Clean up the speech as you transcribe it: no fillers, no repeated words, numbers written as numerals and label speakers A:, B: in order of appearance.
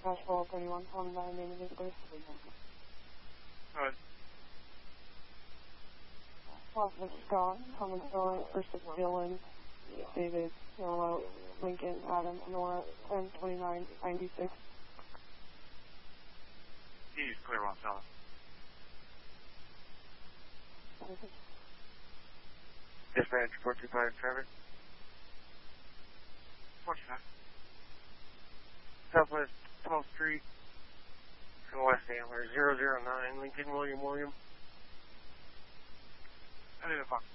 A: Nashville 31 on 9 name is Grace.
B: Alright.
A: Positive Scott, Commodore, versus Dylan, David, Norma, Lincoln, Adam, Nora, 102996.
B: He's clear on south. Dispatch 425 traffic. 45. Southwest 12th Street. From West Antler 009 Lincoln William. I need a fuck.